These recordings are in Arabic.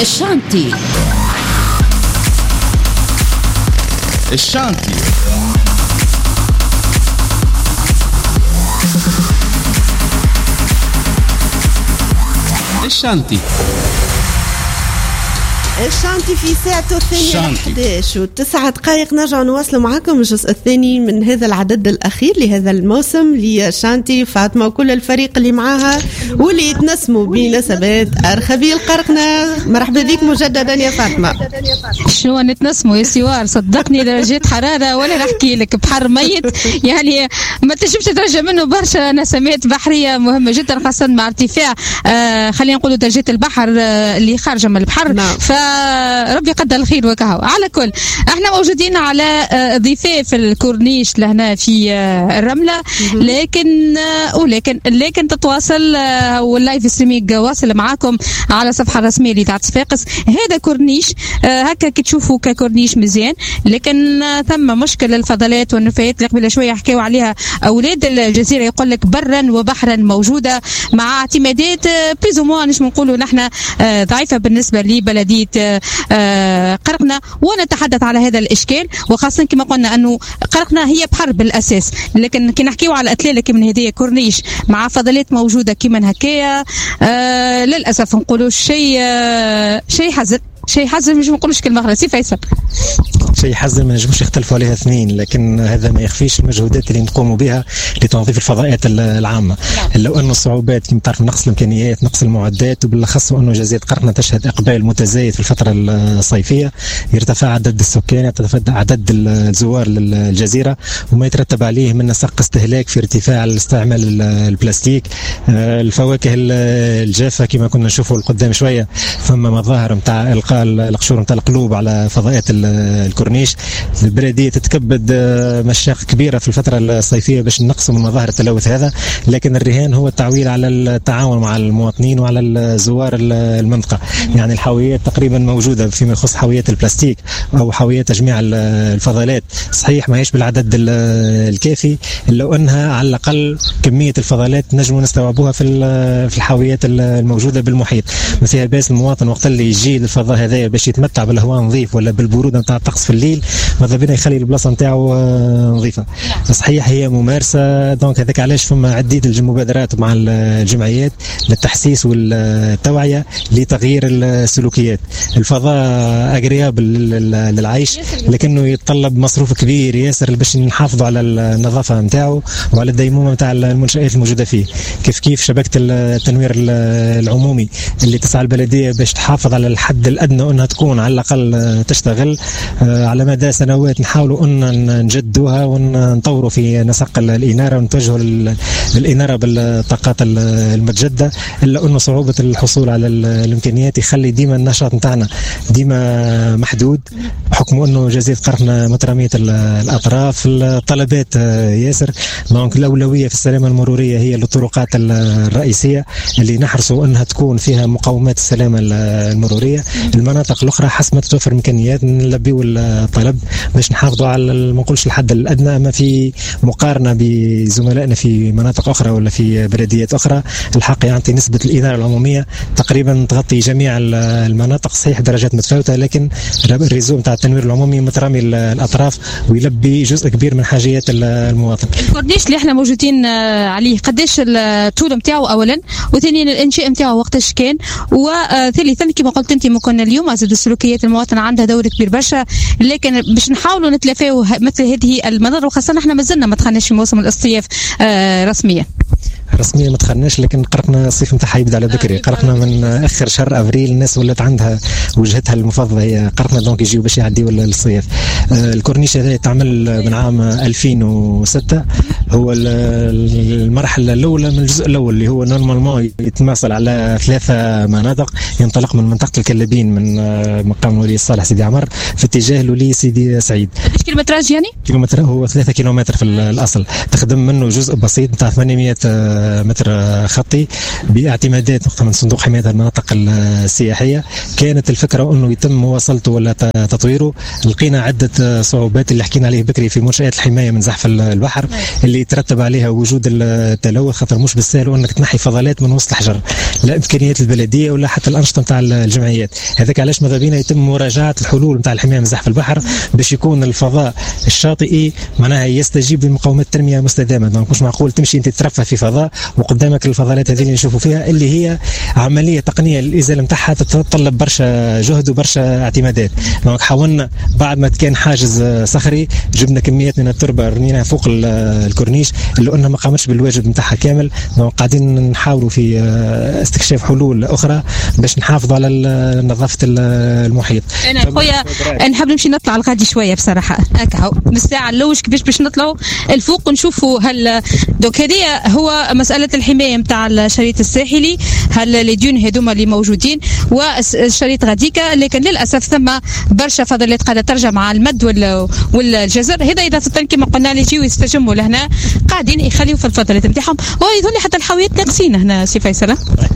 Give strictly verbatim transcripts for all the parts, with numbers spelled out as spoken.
الشانتي الشانتي الشانتي الشانتي في ساعته الثانية أحد عشر وتسعة دقائق. نرجع نواصل معكم الجزء الثاني من هذا العدد الأخير لهذا الموسم لشانتي فاطمة وكل الفريق اللي معاها واللي يتنسموا بمناسبات أرخبيل قرقنا. مرحبا بك مجددا يا فاطمة. شو نتنسموا يا سوار، صدقني درجات حرارة ولا نحكي لك، بحر ميت يعني ما تنجمش ترجع منه برشا نسمات بحرية مهمة جدا، خاصة مع ارتفاع آه خلينا نقولوا درجات البحر آه اللي خارجة من البحر. نعم. فربي قدر الخير وكهو. على كل احنا موجودين على ضيفاء في الكورنيش لهنا في الرملة، لكن ولكن لكن تتواصل واللايف ستريمينج واصل معاكم على الصفحة الرسمية لتاع صفاقس. هذا كورنيش هكا كي تشوفوا ككورنيش مزيان، لكن ثم مشكل الفضلات والنفايات اللي قبل شوية حكيوا عليها أولاد الجزيرة، يقول لك برا وبحرا موجودة مع اعتمادات بيزوموا نجم نقولوا نحن ضعيفة بالنسبة لبلدية قرقنا. ونتحدث على هذا الإشكال، وخاصة كما قلنا أنه قرقنا هي بحر بالأساس، لكن كي نحكيو على أتلالة كمن هدية كورنيش مع فضلات موجودة كمن هكايا آه للأسف نقولوا شيء آه شيء حزن شيء حزن مش نقولوش كلمة أخرى. سي فيصل، شيء حزن ما نجموش يختلفوا عليها اثنين، لكن هذا ما يخفيش المجهودات اللي نقوموا بها لتنظيف الفضاءات العامة. لو أنه الصعوبات كما تعرف نقص الإمكانيات نقص المعدات، وبالأخص أنه جزيرة قرقنا تشهد إقبال متزايد في الفترة الصيفية، يرتفع عدد السكان، يرتفع عدد الزوار للجزيرة، وما يترتب عليه من نسق استهلاك في ارتفاع استعمال البلاستيك. الفواكه الجافة كما كنا نشوفوا القدام شوية، ثم مظاهر متاع إلقاء القشور متاع القلوب على فضاءات الكورنيش. البلدية تتكبد مشاق كبيرة في الفترة الصيفية باش نقصوا من مظاهر التلوث هذا، لكن الرهان هو التعويل على التعاون مع المواطنين وعلى الزوار المنطقة. يعني الحاويات تقريبا موجودة فيما يخص حاويات البلاستيك أو حاويات تجميع الفضلات، صحيح ما هيش بالعدد الكافي، لو أنها على الأقل كمية الفضلات نجموا نستوعبوها في في الحاويات الموجودة بالمحيط. ما فيها باس المواطن وقت اللي يجي للفضاء هذا باش يتمتع بالهواء نظيف ولا بالبرودة نتاع الطقس في الليل، ماذا بينا يخلي البلاصة نتاعو نظيفة. صحيح هي ممارسة، دونك هذاك علاش فما عديد المبادرات مع الجمعيات للتحسيس والتوعية لتغيير السلوكيات. الفضاء أغريابل للعيش، لكنه يتطلب مصروف كبير ياسر باش نحافظوا على النظافة نتاعو وعلى الديمومة نتاع المنشآت الموجودة فيه. كيف كيف شبكة التنوير العمومي اللي تسعى البلدية باش تحافظ على الحد الأدنى أنها تكون على الأقل تشتغل على مدى سنوات، نحاولوا أن نجدوها ونطوروا في نسق الإنارة ونتوجهوا للإنارة بالطاقات المتجددة، إلا أنه صعوبة الحصول على الإمكانيات يخلي ديما النشاط نتاعنا ديما محدود، بحكم أنه جزيرة قرقنا مترامية الأطراف، الطلبات ياسر. دونك الأولوية في السلامة المرورية هي الطرقات الرئيسية اللي نحرصوا أنها تكون فيها مقومات السلامة المرورية. المناطق الأخرى حسب ما تتوفر إمكانيات نلبيوا الطلب باش نحافظوا على ما نقولش الحد الأدنى. أما في مقارنة بزملائنا في مناطق أخرى ولا في بلديات أخرى، الحق يعطي نسبة الإدارة العمومية تقريبا تغطي جميع المناطق، صحيح درجات متفاوتة، لكن الريزو نتاع التنوير العمومي مترامي الأطراف ويلبي جزء كبير من حاجيات المواطن. الكورنيش اللي احنا موجودين عليه قداش الطول نتاعو أولا، وثانيا الإنشاء نتاعو وقتاش كان، وثالثا كما قلت أنت ممكن اليوم أزيد سلوكيات المواطن عندها دور كبير برشا، لكن باش نحاولوا نتلافاو مثل هذه المضر، وخاصة احنا مازلنا ما دخلناش في موسم الاصطياف آه رسميا. رسميا ما دخلناش، لكن قرقنا الصيف نتاعها يبدا على بكري. قرقنا من اخر شهر افريل الناس ولات عندها وجهتها المفضله هي قرقنا، دونك يجيو باش يعديوا الصيف. آه الكورنيش هذا تعمل من عام ألفين وستة، هو المرحله الاولى من الجزء الاول اللي هو نورمالمون يتماثل على ثلاثه مناطق، ينطلق من منطقه الكلابين من مقام الولي الصالح سيدي عمر في اتجاه الولي سيدي سعيد. ايش كيلومتراج يعني؟ كيلومتر هو ثلاثة كيلومتر في الاصل، تخدم منه جزء بسيط نتاع ثمانمائة متر خطي باعتمادات نقطة من صندوق حماية المناطق السياحية. كانت الفكرة أنه يتم مواصلته ولا تطويره. لقينا عدة صعوبات اللي حكينا عليه بكري في منشآت الحماية من زحف البحر اللي يترتب عليها وجود التلوث، خاطر مش بالسهل أنك تنحي فضلات من وسط الحجر، لا إمكانيات البلدية ولا حتى الأنشطة نتاع الجمعيات. هذاك علاش ماذا بينا يتم مراجعة الحلول نتاع الحماية من زحف البحر باش يكون الفضاء الشاطئي معناها يستجيب لمقاومات التنمية مستدامة. ما مش معقول تمشي أنت تترفه في فضاء وقدامك الفضلات هذه اللي نشوفوا فيها اللي هي عملية تقنية الإزالة نتاعها تتطلب برشا جهد وبرشا اعتمادات. دونك حاولنا بعد ما كان حاجز صخري جبنا كميات من التربة رميناها فوق الكورنيش اللي قلنا ما قامتش بالواجب نتاعها كامل. دونك قاعدين نحاولوا في استكشاف حلول أخرى باش نحافظوا على نظافة المحيط. أنا خويا نحب نمشي نطلع الغادي شوية بصراحة هكا بالساعة اللوش كيفاش باش نطلعوا الفوق نشوفوا هل دوك هذه هو مسألة الحماية نتاع الشريط الساحلي، هل لي ديون هذوما اللي موجودين والشريط غاديكا، لكن للأسف ثم برشا فضلات قاعدة ترجع مع المد والجزر. هذا إذا كما قلنا اللي يجيو يستجموا لهنا قاعدين يخليوا في الفضلات نتاعهم ويظل حتى الحاويات ناقصين هنا. سي فيصل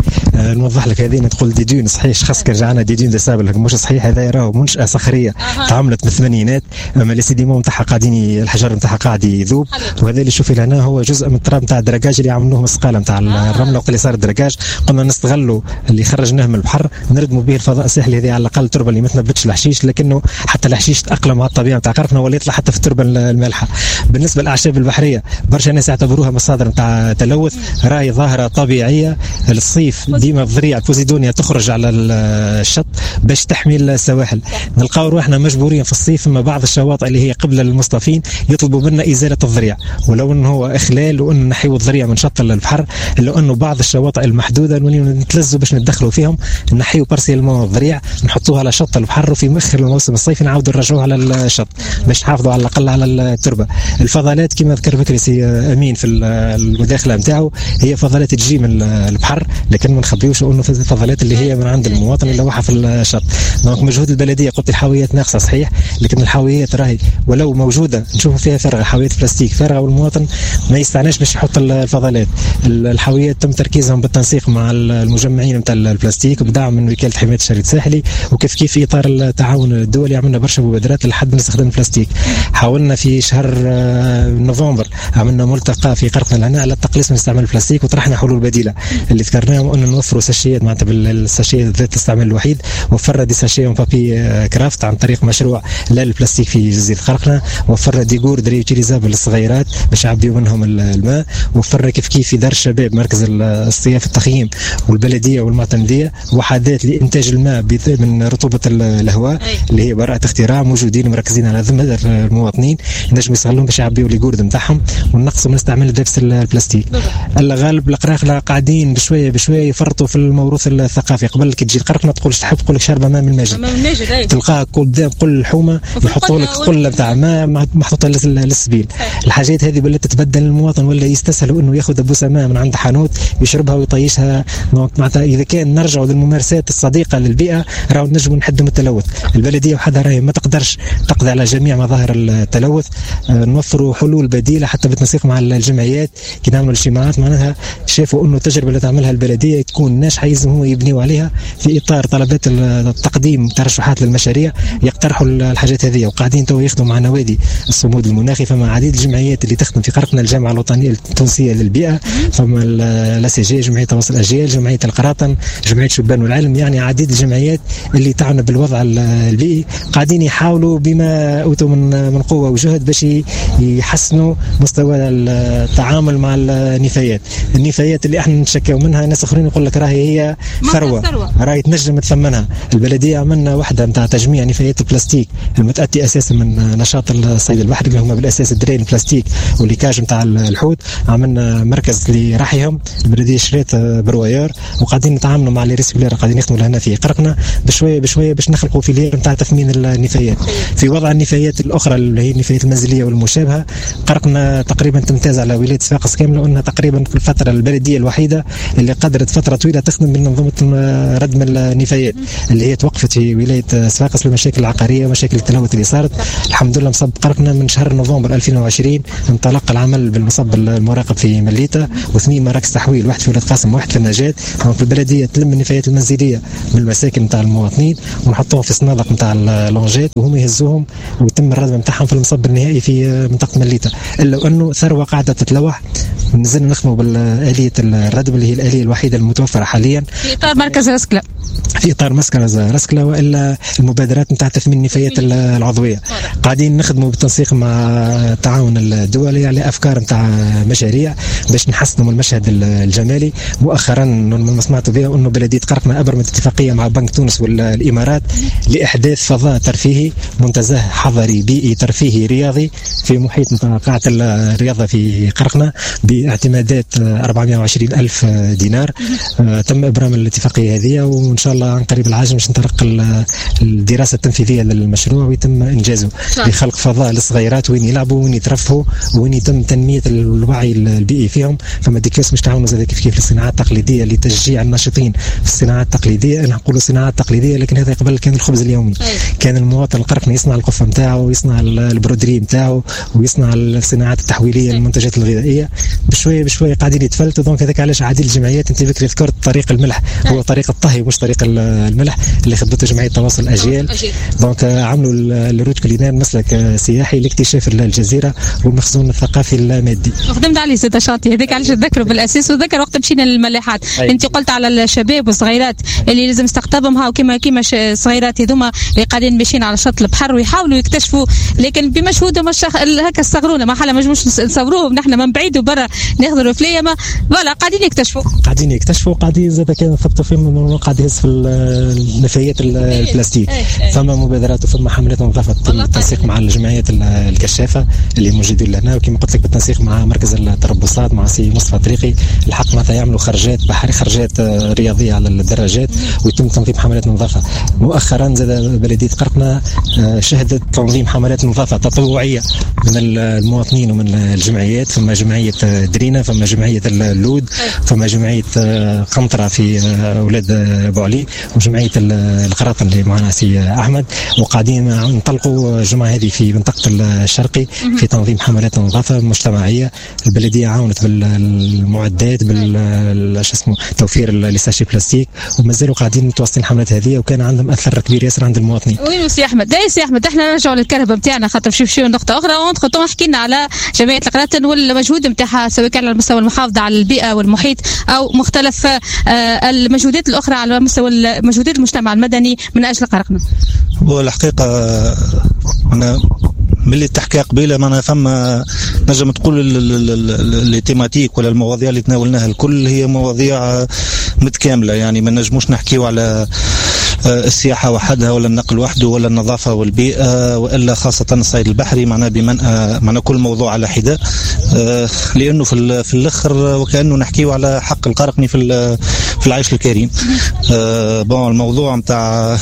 نوضح لك هذه تقول دي ديون صحيح خاصك رجعنا دي ديون دسابل مش صحيح. هذا راهو منشأة صخرية أه. تعاملت من الثمانينات اما السيديمون نتاعها قاعدين الحجر نتاعها قاعد يذوب، وهذا اللي شوفي هنا هو جزء من التراب نتاع الدرجاج اللي عملوه مسقاله نتاع أه. الرمله وقت اللي صار الدرجاج قلنا نستغلوا اللي خرجناه من البحر نردموا به الفضاء الساحلي هذه على الاقل التربه اللي ما تنبتش الحشيش، لكنه حتى الحشيش تاقلم مع الطبيعه نتاع قرقنا ولا يطلع حتى في التربه المالحه. بالنسبه للاعشاب البحريه برشا ناس يعتبروها مصادر نتاع تلوث، راهي ظاهره طبيعيه. الصيف ديما الضريع البوزيدونيا تخرج على الشط باش تحمي السواحل. نلقاو روحنا مجبورين في الصيف اما بعض الشواطئ اللي هي قبل المصطفين يطلبوا منا ازاله الضريع، ولو انه هو اخلال وان نحيوا الضريع من شط البحر، الا انه بعض الشواطئ المحدوده نتلزوا باش ندخلوا فيهم نحيوا بارسيلمون الضريع نحطوها على شط البحر وفي مؤخر الموسم الصيفي نعاودوا نرجعوها على الشط باش نحافظوا على الاقل على التربه. الفضلات كما ذكر بكري سي امين في المداخله نتاعو هي فضلات تجي من البحر، لكن ما نخبيوش انه في الفضلات اللي هي من عند المواطن اللي واحد في الشط. دونك مجهود البلديه قلت الحاويات ناقصه صحيح، لكن الحاويات راهي ولو موجوده نشوفوا فيها فارغه، حاويات بلاستيك فارغه والمواطن ما يستعناش باش يحط الفضلات. الحاويات تم تركيزهم بالتنسيق مع المجمعين نتاع البلاستيك وبدعم من وكاله حمايه الشريط الساحلي، وكيف كيف في اطار التعاون الدولي عملنا برشا مبادرات لحد نستخدم البلاستيك. حاولنا في شهر نوفمبر عملنا ملتقى في قرقنا لهنا على التقليص من استعمال البلاستيك وطرحنا حلول بديله اللي ذكرناهم ان نوفروا ساشيات معناتها بالساشيه ذات الاستعمال الوحيد، وفرنا دي ساشيه بابي كرافت عن طريق مشروع لا البلاستيك في جزيره قرقنا، وفرنا دي جورد ريوتيليزابل للصغيرات باش يعبيوا منهم الماء، وفرنا كيف كيف في دار الشباب مركز الصيافه التخييم والبلديه والمعتمديه وحدات لانتاج الماء من رطوبه الهواء اللي هي براءه اختراع موجودين مركزين على ذمه المواطنين نجم يستغلون باش يعبيوا لي جورد نتاعهم ونقصوا من استعمال دبس البلاستيك. الغالب القراقله قاعدين بشويه بشويه يفرطوا في الموروث الثقافي. قبل كي تجي القرقنه تقولش تحب تقول لك شاربه ماء من الماجد، تلقاها قدام كل الحومه يحطوا لك قله نتاع ماء محطوطه للسبيل. الحاجات هذه بدات تتبدل المواطن ولا يستسهل انه ياخذ بوسه ماء من عند حانوت يشربها ويطيشها. معناتها اذا كان نرجعوا للممارسات الصديقه للبيئه راهو نجموا نحدوا من التلوث. البلديه وحدها راهي ما تقدرش تقضي على جميع مظاهر التلوث، نوفروا حلول بديله حتى بالتنسيق مع الجمعيات. كي نعملوا اجتماعات معناها شافوا انه التجربه اللي تعملها البلديه تكون ناجحه يلزموا يبنيوا عليها في اطار طلبات التقديم ترشحات للمشاريع يقترحوا الحاجات هذه. وقاعدين تو يخدموا مع نوادي الصمود المناخي، فما عديد الجمعيات اللي تخدم في قرقنا، الجامعه الوطنيه التونسيه للبيئه، فما لا سي جي جمعيه تواصل الاجيال، جمعيه القراطن، جمعيه شبان والعلم، يعني عديد الجمعيات اللي تعنى بالوضع البيئي قاعدين يحاولوا بما اوتوا من من قوه وجهد باش يحسنوا مستوى التعامل مع النفايات. النفايات اللي احنا نتشكاو منها ناس اخرين يقول لك راهي هي ثروه راهي تنجم تثمنها. البلديه عملنا وحده نتاع تجميع نفايات البلاستيك المتاتي اساسا من نشاط الصيد البحري اللي هما بالاساس الدرين البلاستيك والليكاج نتاع الحوت. عملنا مركز لرحيهم، البلديه شريت بروايار وقاعدين نتعاملوا مع لي ريسيكلير قاعدين يخدموا لهنا في قرقنا بشويه بشويه باش نخلقوا فيلير نتاع تثمين النفايات. في وضع النفايات الاخرى اللي هي النفايات المنزليه والمشابهه قرقنا تقريبا تمتاز على ولايه صفاقس كامله، وانها تقريبا في الفتره البلديه الوحيده اللي قدرت فتره طويله تخدم بمنظومه ردم النفايات اللي هي توقفت في ولايه صفاقس لمشاكل العقاريه ومشاكل التلوث اللي صارت. الحمد لله مصب قرقنا من شهر نوفمبر ألفين وعشرين انطلق العمل بالمصب المراقب في مليته. مليتا، واثنين مراكز تحويل، واحد في ولاد قاسم واحد في النجاة. دونك البلديه تلم النفايات المنزليه من المساكن نتاع المواطنين ونحطوهم في صنادق نتاع اللونجات وهم يهزوهم ويتم الردم نتاعهم في المصب النهائي في منطقه مليتا. الا انه ثروه قاعده تتلوح. نزلنا نخدموا بالآلية الردم اللي هي الآلية الوحيدة المتوفرة حاليا في إطار مركز رسكلة، في إطار مركز رسكلة، وإلا المبادرات نتاع تثمين النفايات العضوية. قاعدين نخدموا بالتنسيق مع التعاون الدولي على أفكار نتاع مشاريع باش نحسنوا المشهد الجمالي. مؤخرا ما سمعتوا بها أنه بلدية قرقنة أبرمت اتفاقية مع بنك تونس والإمارات لإحداث فضاء ترفيهي منتزه حضري بيئي ترفيهي رياضي في محيط نتاع قاعة الرياضة في قرقنة باعتمادات أربعمائة وعشرين ألف دينار. آه تم إبرام الاتفاقية هذه، وإن شاء الله عن قريب العاجل باش نطرق الدراسة التنفيذية للمشروع ويتم إنجازه لخلق فضاء للصغيرات وين يلعبوا وين يترفهوا وين يتم تنمية الوعي البيئي فيهم. فما ديكاس مش تعاونوا زي كيف كيف الصناعات التقليدية لتشجيع الناشطين في الصناعات التقليدية. أنا نقول صناعات تقليدية لكن هذا قبل كان الخبز اليومي. كان المواطن القرقني يصنع القفة نتاعه ويصنع البرودري نتاعه ويصنع الصناعات التحويلية المنتجات الغذائية. بشوية بشوية قاعدين يتفلتوا. دونك هذاك علاش عادي الجمعيات انت بكري ذكرت طريق الملح هو طريق الطهي مش طريق الملح اللي خدمته جمعيه تواصل الاجيال. دونك عملوا الروت كولينار مسلك سياحي لاكتشاف الجزيره والمخزون الثقافي المادي. خدمت عليه سيد شاطي هذاك علاش تذكروا بالاساس وذكر وقت مشينا للملاحات. انت قلت على الشباب والصغيرات اللي لازم استقطابهم هاو كما كما الصغيرات هذوما اللي قاعدين ماشيين على شط البحر ويحاولوا يكتشفوا لكن بمجهودهم الشخ... هكا صغرونا ما حلا ما نجموش نصوروهم نحن من بعيد وبرا ناخذوا الفليه ما فوالا قاعدين يكتشفوا قاعدين يكتشفوا قاعدين زاد كان نثبتوا فيهم انه قاعد يهز في النفايات البلاستيك. فما مبادرات وفما حملات نظافه بالتنسيق مع الجمعيات الكشافه اللي موجودين لهنا وكما قلت لك بالتنسيق مع مركز التربصات مع سي مصطفى طريقي الحق معناتها يعملوا خرجات بحري خرجات رياضيه على الدراجات ويتم تنظيم حملات نظافه. مؤخرا زاد بلديه قرقنة شهدت تنظيم حملات نظافه تطوعيه من المواطنين ومن الجمعيات. فما جمعيه درينا فما جمعيه اللود فما جمعيه قنطره في اولاد بوعلي وجمعيه القراطن اللي معنا سي احمد وقاعدين نطلقوا الجمعه هذه في منطقه الشرقي في تنظيم حملات نظافه مجتمعيه. البلديه عاونت بالمعدات بال شو اسمه توفير الساشي بلاستيك ومازالوا قاعدين متواصلين الحملات هذه وكان عندهم اثر كبير ياسر عند المواطنين. وين سي احمد؟ لا سي احمد احنا نرجعوا للكرهبه نتاعنا خاطر شوف شو نقطه اخرى وانت احكي لنا على جمعيه القراطن والمجهود نتاعها سواء كان على مستوى المحافظه على البيئه والمحيط او مختلف المجهودات الاخرى على مستوى مجهودات المجتمع المدني من اجل قرقنة. هو الحقيقه انا ملي تحكي قبيله معنا فما نجم تقول لي تيماتيك ولا المواضيع اللي تناولناها الكل هي مواضيع متكامله يعني ما نجموش نحكيو على السياحة وحدها ولا النقل وحده ولا النظافة والبيئة وإلا خاصة الصيد البحري معنا بمن معنا كل موضوع على حدة لأنه في في الآخر وكأنه نحكيه على حق القرقني في في العيش الكريم. بون الموضوع نتاع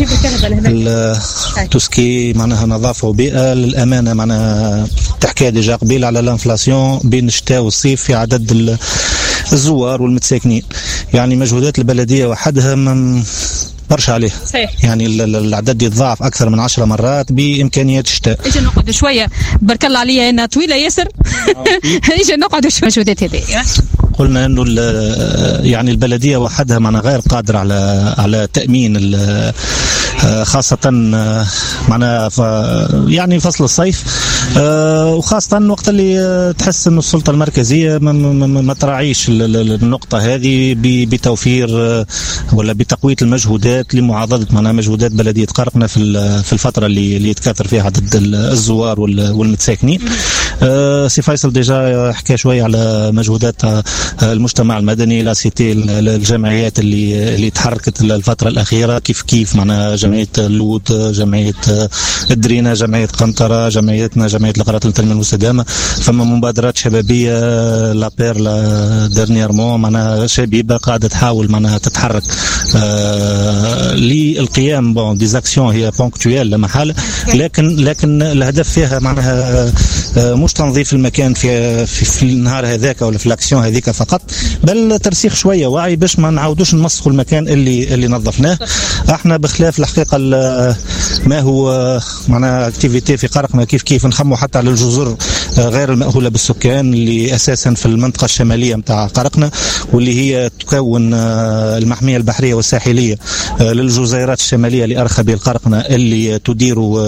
توسكي معناها نظافة وبيئة للأمانة معناها تحكي ديجا قبيل على الانفلاسيون بين الشتاء والصيف في عدد الزوار والمتساكنين يعني مجهودات البلدية وحدها من برشا عليه صحيح. يعني العدد يتضاعف اكثر من عشرة مرات بامكانيات الشتاء. اجي نقعد شويه بارك الله عليا انها طويله ياسر اجي نقعد شويه مجهودات هذه قلنا انه يعني البلديه وحدها معنا غير قادره على على تامين خاصه معنا يعني فصل الصيف وخاصه وقت اللي تحس انه السلطه المركزيه ما, ما, ما تراعيش النقطه هذه بتوفير ولا بتقويه المجهودات لمعاضده معنا مجهودات بلديه قرقنة في في الفتره اللي اللي يتكاثر فيها عدد الزوار والمتساكنين. سي فيصل ديجا حكى شويه على مجهودات المجتمع المدني لا سيتي الجمعيات اللي اللي تحركت الفتره الاخيره كيف كيف معنا جمعيه اللوط جمعيه الدرينا جمعيه قنطره جمعيتنا جمعيه القراطن للتنميه المستدامه. فما مبادرات شبابيه لا بيرلا ديرنييرمون معناها شبيبه قاعده تحاول معناها تتحرك آه للقيام بون ديزاكسيون هي بونكتويل لا محاله لكن لكن الهدف فيها معناها مش تنظيف المكان في في, في النهار هذاك ولا في الاكسيون هذيك فقط، بل ترسيخ شويه وعي باش ما نعاودوش نمسخوا المكان اللي اللي نظفناه. احنا بخلاف الحقيقه ما هو معنا اكتيفيتي في قرقنة كيف كيف نخموا حتى على الجزر غير المأهولة بالسكان اللي اساسا في المنطقه الشماليه نتاع قرقنة، واللي هي تكون المحميه البحريه والساحليه للجزيرات الشماليه لارخبيل القرقنة اللي تدير